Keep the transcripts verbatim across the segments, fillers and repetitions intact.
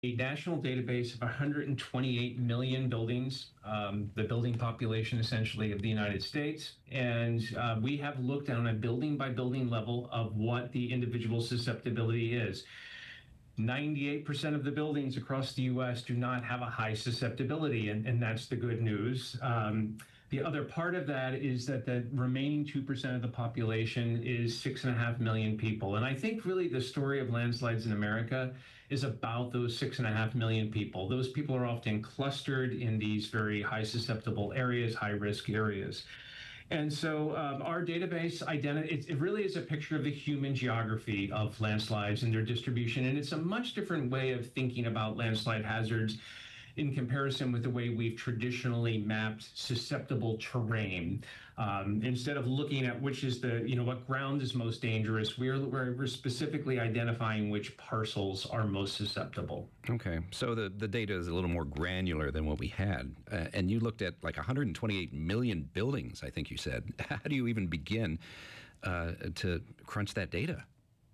a national database of one hundred twenty-eight million buildings, um, the building population essentially of the United States. And uh, we have looked on a building by building level of what the individual susceptibility is. ninety-eight percent of the buildings across the U S do not have a high susceptibility, and, and that's the good news. Um, the other part of that is that the remaining two percent of the population is six and a half million people. And I think really the story of landslides in America is about those six and a half million people. Those people are often clustered in these very high susceptible areas, high risk areas. And so um, our database identi- it, it really is a picture of the human geography of landslides and their distribution. And it's a much different way of thinking about landslide hazards in comparison with the way we've traditionally mapped susceptible terrain. Um, instead of looking at which is the, you know, what ground is most dangerous, we're, we're, we're specifically identifying which parcels are most susceptible. Okay, so the, the data is a little more granular than what we had. Uh, and you looked at like one hundred twenty-eight million buildings, I think you said. How do you even begin uh, to crunch that data?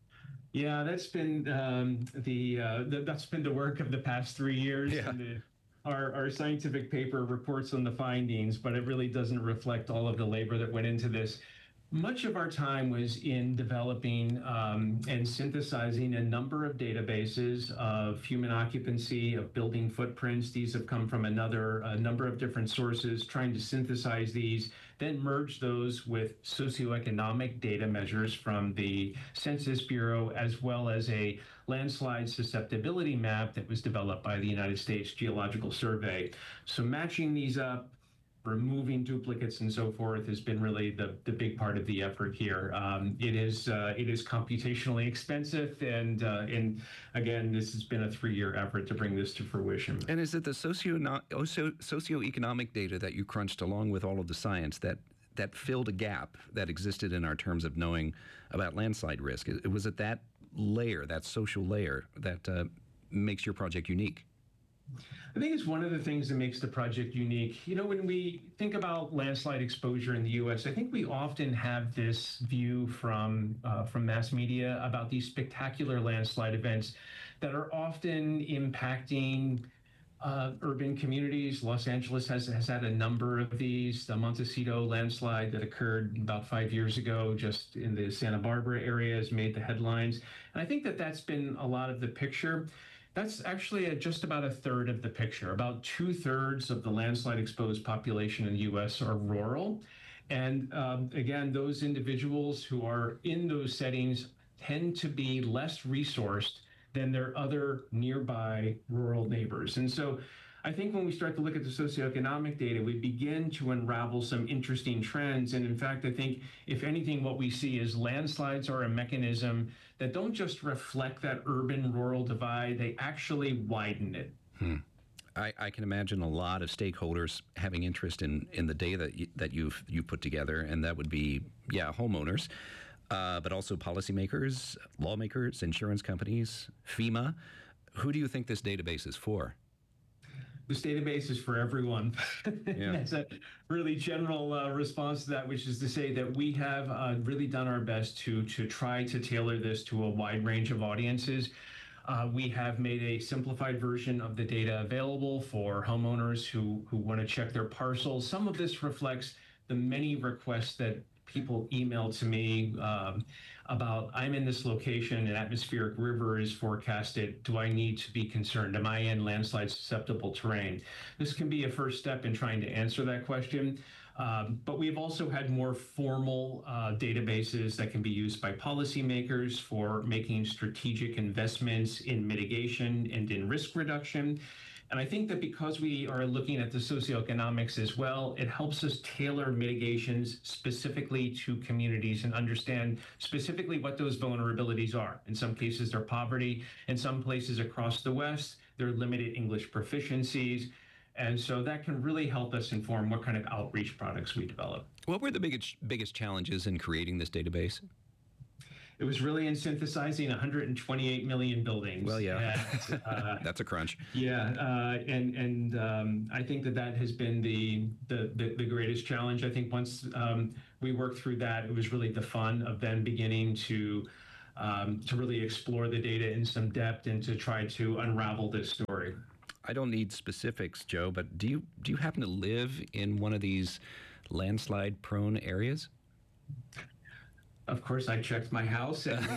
Yeah, that's been um, the, uh, the that's been the work of the past three years. Yeah. And the, our our scientific paper reports on the findings, but it really doesn't reflect all of the labor that went into this. Much of our time was in developing um, and synthesizing a number of databases of human occupancy, of building footprints. These have come from another a number of different sources, trying to synthesize these, then merge those with socioeconomic data measures from the Census Bureau, as well as a landslide susceptibility map that was developed by the United States Geological Survey. So matching these up, removing duplicates and so forth has been really the, the big part of the effort here. Um, it is uh, it is computationally expensive, and uh, and again, this has been a three-year effort to bring this to fruition. And is it the socio socioeconomic data that you crunched along with all of the science that that filled a gap that existed in our terms of knowing about landslide risk? Was it that layer, that social layer, that uh, makes your project unique? I think it's one of the things that makes the project unique. You know, when we think about landslide exposure in the U S, I think we often have this view from uh, from mass media about these spectacular landslide events that are often impacting uh, urban communities. Los Angeles has, has had a number of these. The Montecito landslide that occurred about five years ago just in the Santa Barbara area has made the headlines. And I think that that's been a lot of the picture. That's actually a, just about a third of the picture. About two thirds of the landslide exposed population in the U S are rural. And um, again, those individuals who are in those settings tend to be less resourced than their other nearby rural neighbors. And so I think when we start to look at the socioeconomic data, we begin to unravel some interesting trends. And in fact, I think, if anything, what we see is landslides are a mechanism that don't just reflect that urban-rural divide, they actually widen it. Hmm. I, I can imagine a lot of stakeholders having interest in, in the data that, you, that you've, you've put together, and that would be, yeah, homeowners, uh, but also policymakers, lawmakers, insurance companies, FEMA. Who do you think this database is for? This database is for everyone. Yeah. That's a really general uh, response to that, which is to say that we have uh, really done our best to to try to tailor this to a wide range of audiences. Uh, we have made a simplified version of the data available for homeowners who who want to check their parcels. Some of this reflects the many requests that people email to me um, about, I'm in this location, an atmospheric river is forecasted. Do I need to be concerned? Am I in landslide susceptible terrain? This can be a first step in trying to answer that question. Um, but we've also had more formal uh, databases that can be used by policymakers for making strategic investments in mitigation and in risk reduction. And I think that because we are looking at the socioeconomics as well, it helps us tailor mitigations specifically to communities and understand specifically what those vulnerabilities are. In some cases, they're poverty. In some places across the West, they're limited English proficiencies. And so that can really help us inform what kind of outreach products we develop. What were the biggest, biggest challenges in creating this database? It was really in synthesizing one hundred twenty-eight million buildings. Well, yeah, and, uh, that's a crunch. Yeah, uh, and and um, I think that that has been the the, the, the greatest challenge. I think once um, we worked through that, it was really the fun of then beginning to um, to really explore the data in some depth and to try to unravel this story. I don't need specifics, Joe, but do you do you happen to live in one of these landslide-prone areas? Of course, I checked my house, and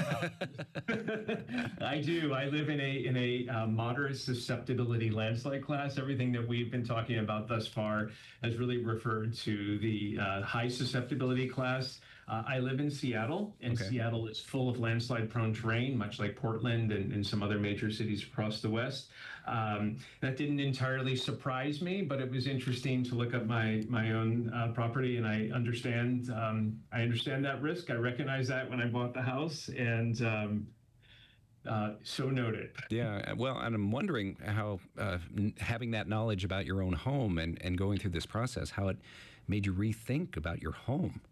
I do. I live in a in a uh, moderate susceptibility landslide class. Everything that we've been talking about thus far has really referred to the uh, high susceptibility class. Uh, I live in Seattle, and Okay. Seattle is full of landslide-prone terrain, much like Portland and, and some other major cities across the West. Um, that didn't entirely surprise me, but it was interesting to look up my my own uh, property, and I understand um, I understand that risk. I recognize that when I bought the house, and um, uh, so noted. Yeah, well, and I'm wondering how uh, n- having that knowledge about your own home and, and going through this process, how it made you rethink about your home.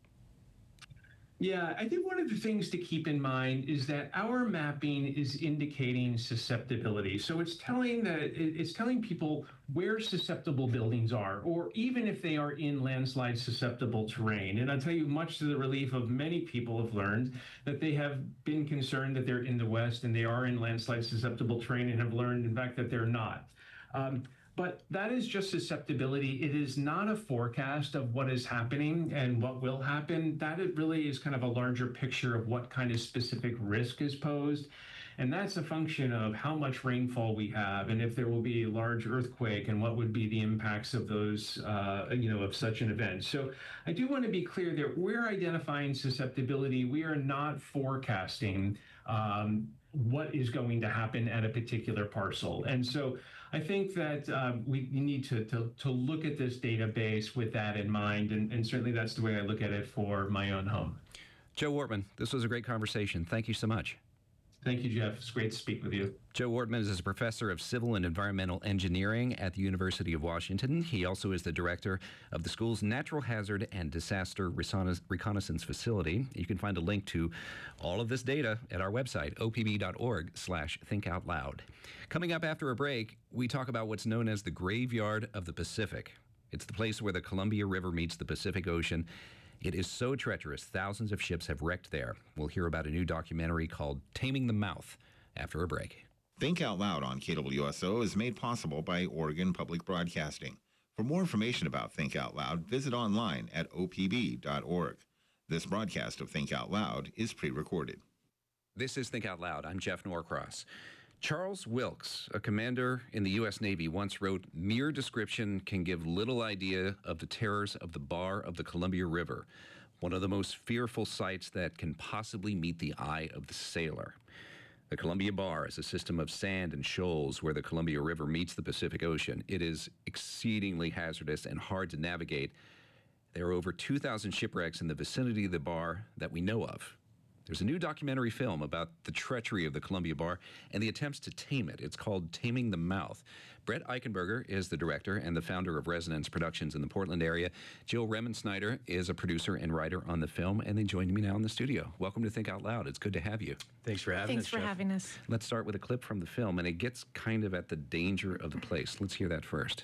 Yeah, I think one of the things to keep in mind is that our mapping is indicating susceptibility. So it's telling that it- it's telling people where susceptible buildings are, or even if they are in landslide susceptible terrain. And I'll tell you, much to the relief of many people have learned that they have been concerned that they're in the West and they are in landslide susceptible terrain, and have learned, in fact, that they're not. Um, But that is just susceptibility. It is not a forecast of what is happening and what will happen. That it really is kind of a larger picture of what kind of specific risk is posed. And that's a function of how much rainfall we have, and if there will be a large earthquake, and what would be the impacts of those, uh, you know, of such an event. So I do want to be clear that we're identifying susceptibility. We are not forecasting um, what is going to happen at a particular parcel. And so I think that um, we need to, to to look at this database with that in mind, and, and certainly that's the way I look at it for my own home. Joe Wortman, this was a great conversation. Thank you so much. Thank you, Jeff. It's great to speak with you. Joe Wortman is a professor of civil and environmental engineering at the University of Washington. He also is the director of the school's Natural Hazard and Disaster Reconnaissance Facility. You can find a link to all of this data at our website, o p b dot org slash think out loud. Coming up after a break, we talk about what's known as the Graveyard of the Pacific. It's the place where the Columbia River meets the Pacific Ocean. It is so treacherous, thousands of ships have wrecked there. We'll hear about a new documentary called Taming the Mouth after a break. Think Out Loud on K W S O is made possible by Oregon Public Broadcasting. For more information about Think Out Loud, visit online at o p b dot org. This broadcast of Think Out Loud is pre-recorded. This is Think Out Loud. I'm Jeff Norcross. Charles Wilkes, a commander in the U S Navy, once wrote, "Mere description can give little idea of the terrors of the bar of the Columbia River, one of the most fearful sights that can possibly meet the eye of the sailor." The Columbia Bar is a system of sand and shoals where the Columbia River meets the Pacific Ocean. It is exceedingly hazardous and hard to navigate. There are over two thousand shipwrecks in the vicinity of the bar that we know of. There's a new documentary film about the treachery of the Columbia Bar and the attempts to tame it. It's called Taming the Mouth. Brett Eichenberger is the director and the founder of Resonance Productions in the Portland area. Jill Remensnyder is a producer and writer on the film, and they joined me now in the studio. Welcome to Think Out Loud. It's good to have you. Thanks for having Thanks us, for Jeff. having us. Let's start with a clip from the film, and it gets kind of at the danger of the place. Let's hear that first.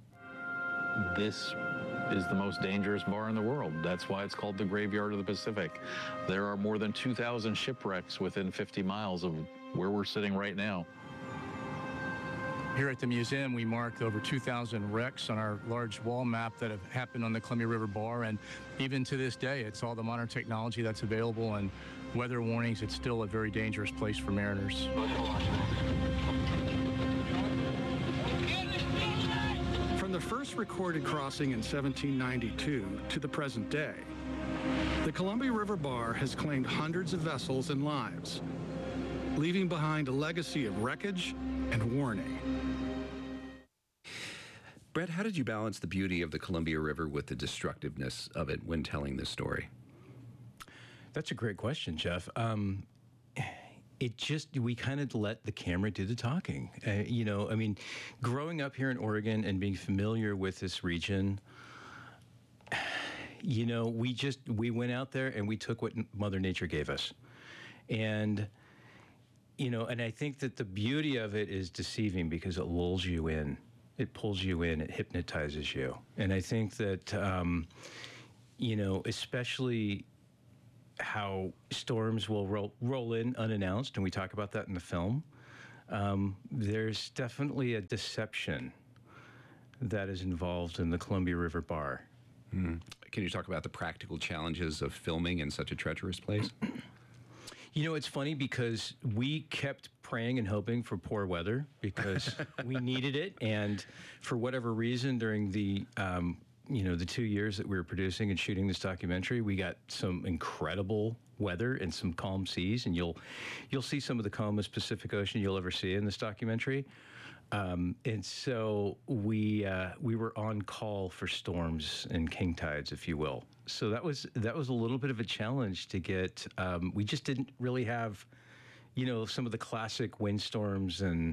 This is the most dangerous bar in the world. That's why it's called the Graveyard of the Pacific. There are more than two thousand shipwrecks within fifty miles of where we're sitting right now. Here at the museum, we marked over two thousand wrecks on our large wall map that have happened on the Columbia River Bar, and even to this day, it's all the modern technology that's available and weather warnings. It's still a very dangerous place for mariners. From the first recorded crossing in seventeen ninety-two to the present day, the Columbia River Bar has claimed hundreds of vessels and lives, leaving behind a legacy of wreckage and warning. Brett, how did you balance the beauty of the Columbia River with the destructiveness of it when telling this story? That's a great question, Jeff. Um, it just, we kind of let the camera do the talking. Uh, you know, I mean, growing up here in Oregon and being familiar with this region, you know, we just, we went out there and we took what Mother Nature gave us. And, you know, and I think that the beauty of it is deceiving because it lulls you in. It pulls you in, it hypnotizes you. And I think that, um, you know, especially how storms will roll, roll in unannounced, and we talk about that in the film. Um, there's definitely a deception that is involved in the Columbia River Bar. Mm. Can you talk about the practical challenges of filming in such a treacherous place? You know, it's funny because we kept praying and hoping for poor weather because we needed it. And for whatever reason, during the, um, you know, the two years that we were producing and shooting this documentary, we got some incredible weather and some calm seas. And you'll, you'll see some of the calmest Pacific Ocean you'll ever see in this documentary. Um, and so we uh, we were on call for storms and king tides, if you will. So that was that was a little bit of a challenge to get. Um, we just didn't really have, you know, some of the classic windstorms and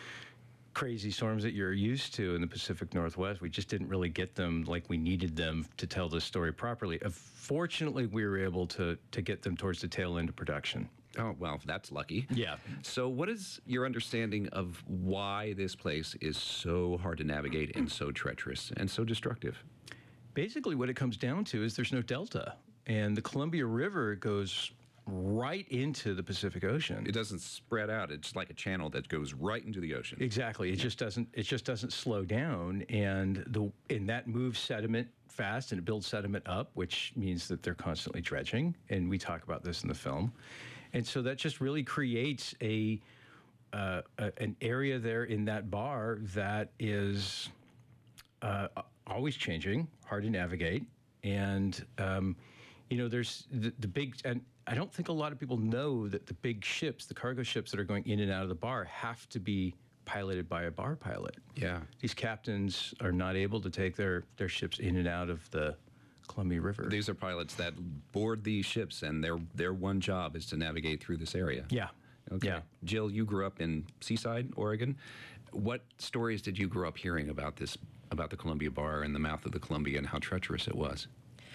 crazy storms that you're used to in the Pacific Northwest. We just didn't really get them like we needed them to tell the story properly. Uh, fortunately, we were able to to get them towards the tail end of production. Oh, well, that's lucky. Yeah. So what is your understanding of why this place is so hard to navigate and so treacherous and so destructive? Basically, what it comes down to is there's no delta. And the Columbia River goes right into the Pacific Ocean. It doesn't spread out. It's like a channel that goes right into the ocean. Exactly. It just doesn't it just doesn't slow down, and the and that moves sediment fast and it builds sediment up, which means that they're constantly dredging, and we talk about this in the film. And so that just really creates a, uh, a an area there in that bar that is uh, always changing, hard to navigate, and um, you know, there's the, the big. And I don't think a lot of people know that the big ships, the cargo ships that are going in and out of the bar, have to be piloted by a bar pilot. Yeah, these captains are not able to take their their ships in and out of the Columbia River. These are pilots that board these ships, and their their one job is to navigate through this area. Yeah. Okay. Yeah. Jill, you grew up in Seaside, Oregon. What stories did you grow up hearing about this, about the Columbia Bar and the mouth of the Columbia and how treacherous it was?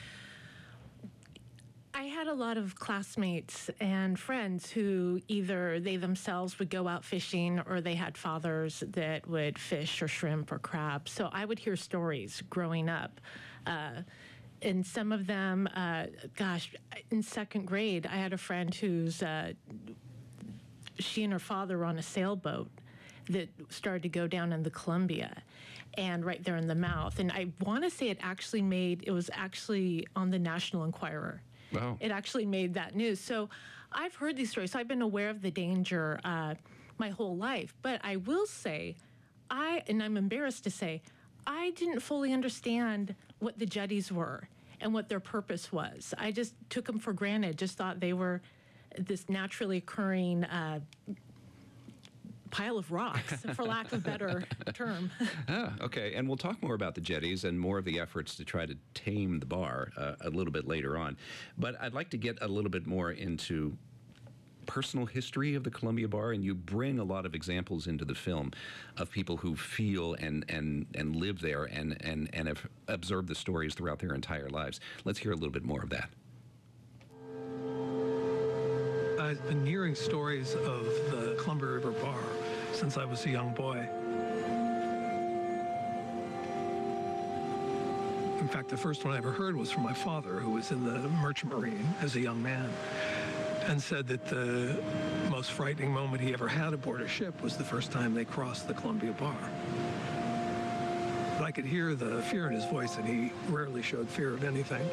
I had a lot of classmates and friends who either they themselves would go out fishing or they had fathers that would fish or shrimp or crab. So I would hear stories growing up. Uh, and some of them, uh, gosh, in second grade, I had a friend who's, uh, she and her father were on a sailboat that started to go down in the Columbia and right there in the mouth. And I want to say it actually made, it was actually on the National Enquirer. Wow. It actually made that news. So I've heard these stories. So I've been aware of the danger uh, my whole life. But I will say, I, and I'm embarrassed to say, I didn't fully understand what the jetties were and what their purpose was. I just took them for granted, just thought they were this naturally occurring uh, pile of rocks, for lack of a better term. Ah, okay. And we'll talk more about the jetties and more of the efforts to try to tame the bar uh, a little bit later on. But I'd like to get a little bit more into personal history of the Columbia Bar, and you bring a lot of examples into the film of people who feel and and and live there and and and have observed the stories throughout their entire lives. Let's hear a little bit more of that. I've been hearing stories of the Columbia River Bar since I was a young boy. In fact, the first one I ever heard was from my father, who was in the Merchant Marine as a young man, and said that the most frightening moment he ever had aboard a ship was the first time they crossed the Columbia Bar. But I could hear the fear in his voice, and he rarely showed fear of anything.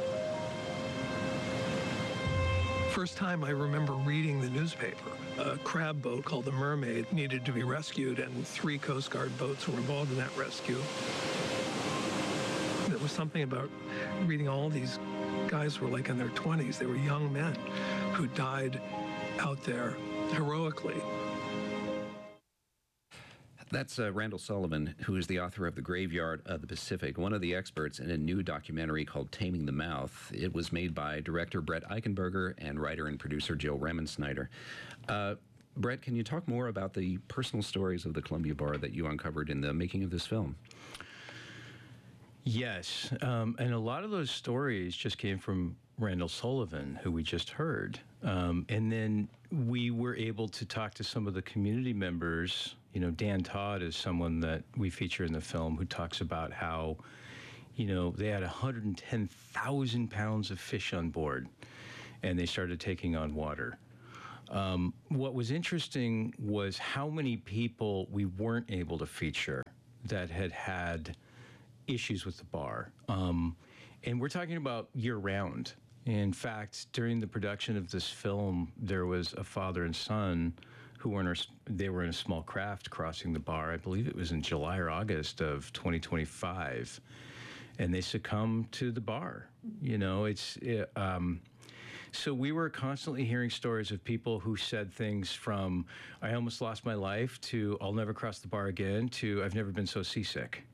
First time I remember reading the newspaper, a crab boat called the Mermaid needed to be rescued, and three Coast Guard boats were involved in that rescue. There was something about reading all these guys who were like in their twenties. They were young men who died out there heroically. That's uh, Randall Sullivan, who is the author of The Graveyard of the Pacific, one of the experts in a new documentary called Taming the Mouth. It was made by director Brett Eichenberger and writer and producer Jill Remensnyder. Uh, Brett, can you talk more about the personal stories of the Columbia Bar that you uncovered in the making of this film? Yes, um, and a lot of those stories just came from Randall Sullivan, who we just heard. Um, and then we were able to talk to some of the community members. You know, Dan Todd is someone that we feature in the film who talks about how, you know, they had one hundred ten thousand pounds of fish on board. and they started taking on water. Um, what was interesting was how many people we weren't able to feature that had had issues with the bar. Um, and we're talking about year-round. In fact, during the production of this film, there was a father and son who were in a, they were in a small craft crossing the bar. I believe it was in July or August of twenty twenty-five, and they succumbed to the bar. You know, it's it, um, so we were constantly hearing stories of people who said things from "I almost lost my life" to "I'll never cross the bar again" to "I've never been so seasick."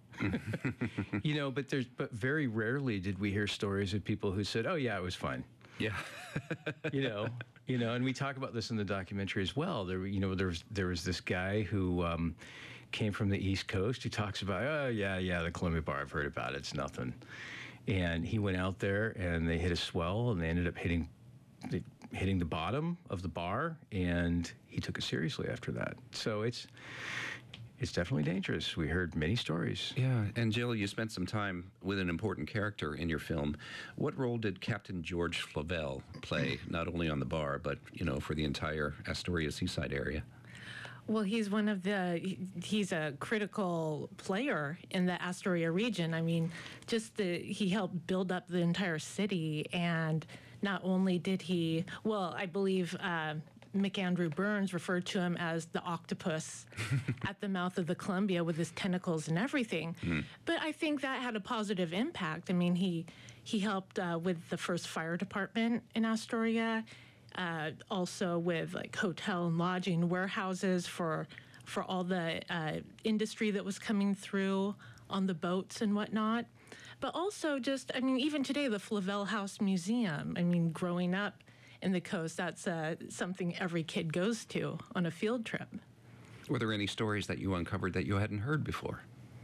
You know, but there's but very rarely did we hear stories of people who said, "Oh yeah, it was fine." Yeah. you know, you know, and we talk about this in the documentary as well. There, you know, there was there was this guy who um, came from the East Coast who talks about, "Oh yeah, yeah, the Columbia Bar, I've heard about it. It's nothing." And he went out there and they hit a swell and they ended up hitting the, hitting the bottom of the bar, and he took it seriously after that. So it's. It's definitely dangerous. We heard many stories. Yeah, and Jill, you spent some time with an important character in your film. What role did Captain George Flavel play, not only on the bar, but, you know, for the entire Astoria seaside area? Well, he's one of the, he's a critical player in the Astoria region. I mean, just the, he helped build up the entire city, and not only did he, well, I believe, uh, McAndrew Burns referred to him as the octopus at the mouth of the Columbia with his tentacles and everything. Mm. But I think that had a positive impact. I mean, he he helped uh, with the first fire department in Astoria, uh, also with like hotel and lodging warehouses for for all the uh, industry that was coming through on the boats and whatnot. But also just, I mean, even today, the Flavel House Museum, I mean, growing up in the coast, that's uh, something every kid goes to on a field trip. Were there any stories that you uncovered that you hadn't heard before?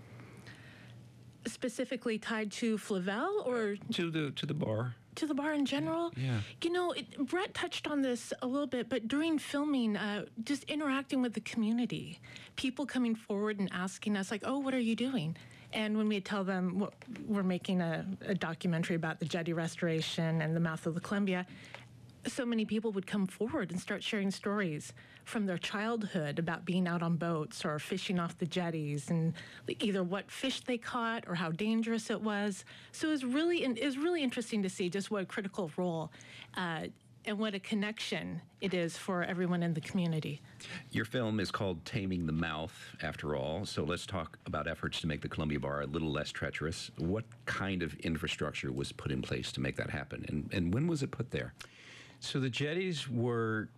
Specifically tied to Flavel or to the to the bar? To the bar in general? Yeah. You know, it, Brett touched on this a little bit, but during filming, uh, just interacting with the community, people coming forward and asking us, like, "Oh, what are you doing?" And when we tell them well, we're making a, a documentary about the jetty restoration and the mouth of the Columbia, so many people would come forward and start sharing stories from their childhood about being out on boats or fishing off the jetties, and either what fish they caught or how dangerous it was. So it was really, it was really interesting to see just what a critical role uh, and what a connection it is for everyone in the community. Your film is called Taming the Mouth, after all, so let's talk about efforts to make the Columbia Bar a little less treacherous. What kind of infrastructure was put in place to make that happen, and, and when was it put there? So the jetties were,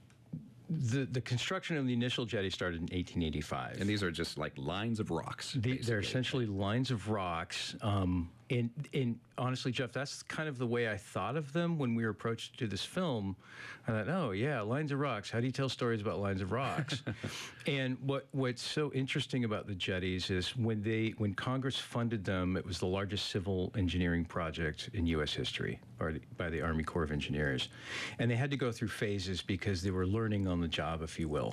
the, the construction of the initial jetty started in eighteen eighty-five. And these are just like lines of rocks. The, they're essentially lines of rocks. Um, and, and honestly, Jeff, that's kind of the way I thought of them when we were approached to do this film. I thought, oh, yeah, lines of rocks. How do you tell stories about lines of rocks? And what what's so interesting about the jetties is when they when Congress funded them, it was the largest civil engineering project in U S history, or by the Army Corps of Engineers. And they had to go through phases because they were learning on the job, if you will.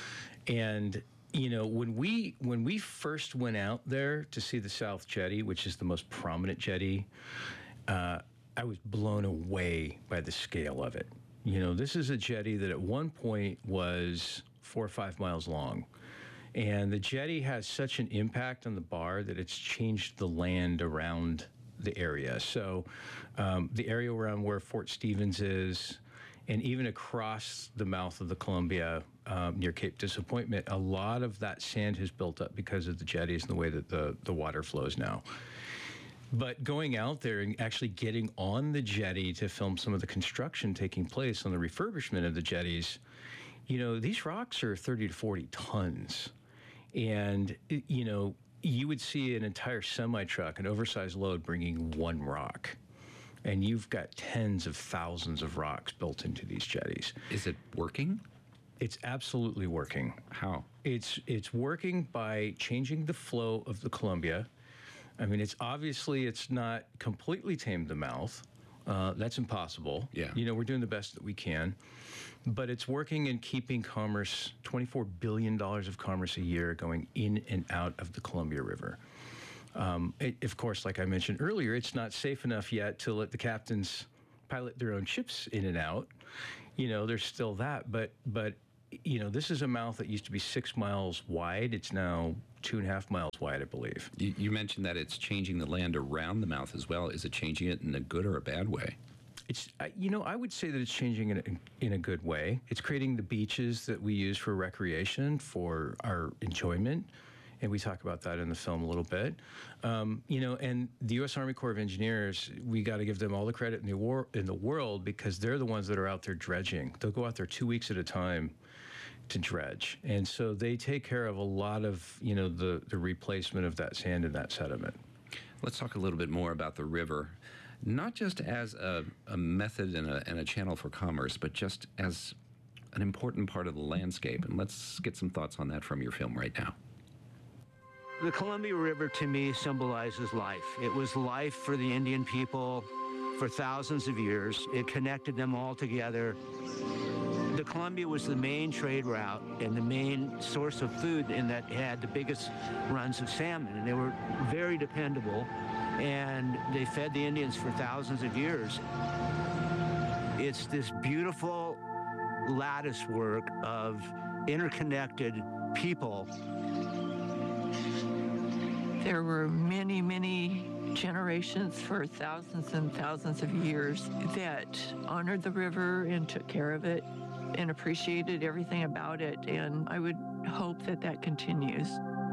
And you know, when we when we first went out there to see the South Jetty, which is the most prominent jetty, uh, I was blown away by the scale of it. You know, this is a jetty that at one point was four or five miles long. And the jetty has such an impact on the bar that it's changed the land around the area. So um, the area around where Fort Stevens is, and even across the mouth of the Columbia um, near Cape Disappointment, a lot of that sand has built up because of the jetties and the way that the, the water flows now. But going out there and actually getting on the jetty to film some of the construction taking place on the refurbishment of the jetties, you know, these rocks are thirty to forty tons. And, you know, you would see an entire semi-truck, an oversized load, bringing one rock. And you've got tens of thousands of rocks built into these jetties. Is it working? It's absolutely working. How? It's it's working by changing the flow of the Columbia. I mean, it's obviously it's not completely tamed the mouth. Uh, that's impossible. Yeah. You know, we're doing the best that we can. But it's working in keeping commerce, twenty-four billion dollars of commerce a year going in and out of the Columbia River. Um, it, of course, like I mentioned earlier, it's not safe enough yet to let the captains pilot their own ships in and out. You know, there's still that, but but you know, this is a mouth that used to be six miles wide. It's now two and a half miles wide, I believe. You, you mentioned that it's changing the land around the mouth as well. Is it changing it in a good or a bad way? It's, I- you know, I would say that it's changing in a, in a good way. It's creating the beaches that we use for recreation, for our enjoyment, and we talk about that in the film a little bit. Um, you know, and the U S Army Corps of Engineers, we got to give them all the credit in the war in the world, because they're the ones that are out there dredging. They'll go out there two weeks at a time to dredge, and so they take care of a lot of, you know, the the replacement of that sand and that sediment. Let's talk a little bit more about the river, not just as a, a method and a, and a channel for commerce, but just as an important part of the landscape. And let's get some thoughts on that from your film right now. The Columbia River, to me, symbolizes life. It was life for the Indian people for thousands of years. It connected them all together. The Columbia was the main trade route and the main source of food, and that had the biggest runs of salmon, and they were very dependable, and they fed the Indians for thousands of years. It's this beautiful lattice work of interconnected people. There were many, many generations for thousands and thousands of years that honored the river and took care of it and appreciated everything about it. And I would hope that that continues.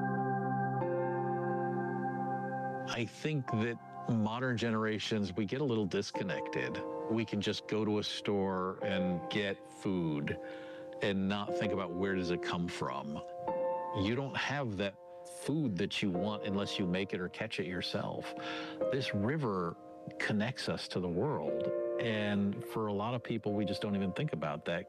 I think that modern generations, we get a little disconnected. We can just go to a store and get food and not think about where does it come from. You don't have that food that you want unless you make it or catch it yourself. This river connects us to the world, and for a lot of people, we just don't even think about that.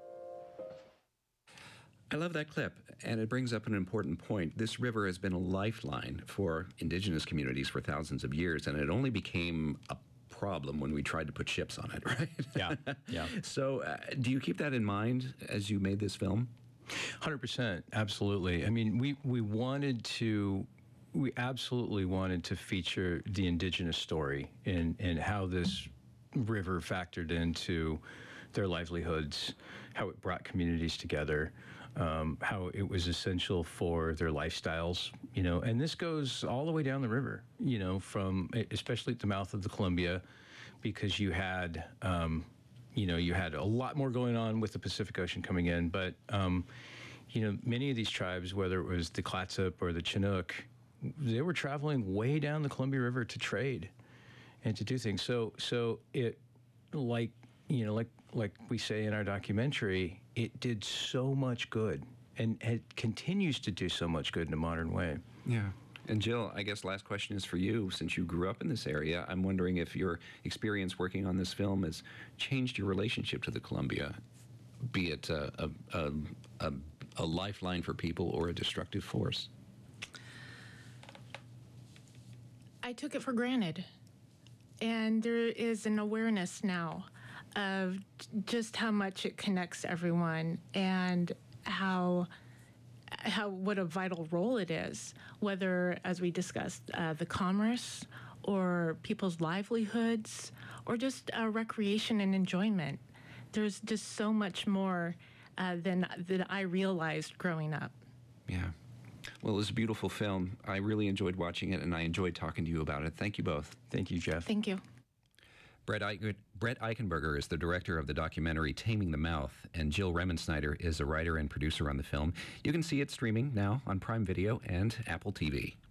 I love that clip, and it brings up an important point. This river has been a lifeline for indigenous communities for thousands of years, and it only became a problem when we tried to put ships on it, right? Yeah, yeah. So uh, do you keep that in mind as you made this film? one hundred percent, absolutely. I mean, we, we wanted to, we absolutely wanted to feature the indigenous story and, and how this river factored into their livelihoods, how it brought communities together, um, how it was essential for their lifestyles, you know, and this goes all the way down the river, you know, from, especially at the mouth of the Columbia, because you had, um, you know, you had a lot more going on with the Pacific Ocean coming in, but, um, you know, many of these tribes, whether it was the Clatsop or the Chinook, they were traveling way down the Columbia River to trade and to do things. So, so it, like, you know, like, like we say in our documentary, it did so much good, and it continues to do so much good in a modern way. Yeah. And Jill, I guess last question is for you. Since you grew up in this area, I'm wondering if your experience working on this film has changed your relationship to the Columbia, be it a, a, a, a, a lifeline for people or a destructive force. I took it for granted. And there is an awareness now of just how much it connects everyone, and how how what a vital role it is, whether, as we discussed, uh, the commerce or people's livelihoods or just uh, recreation and enjoyment. There's just so much more uh, than than I realized growing up. Yeah. Well, it was a beautiful film. I really enjoyed watching it, and I enjoyed talking to you about it. Thank you both. Thank you, Jeff. Thank you. Brett, Eich- Brett Eichenberger is the director of the documentary Taming the Mouth, and Jill Remensnyder is a writer and producer on the film. You can see it streaming now on Prime Video and Apple T V.